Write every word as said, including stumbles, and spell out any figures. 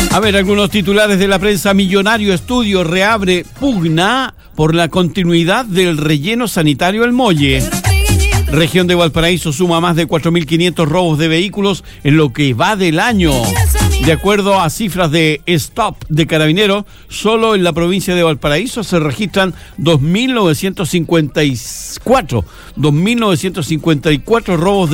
A ver, algunos titulares de la prensa. Millonario Estudio reabre pugna por la continuidad del relleno sanitario El Molle. Región de Valparaíso suma más de cuatro mil quinientos robos de vehículos en lo que va del año. De acuerdo a cifras de Stop de Carabineros, solo en la provincia de Valparaíso se registran dos mil novecientos cincuenta y cuatro robos de